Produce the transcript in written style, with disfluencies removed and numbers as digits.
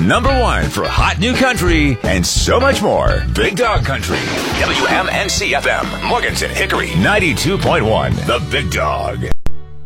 Number one for hot new country and so much more. Big Dog Country. WMNC FM. Morganton, Hickory. 92.1. The Big Dog.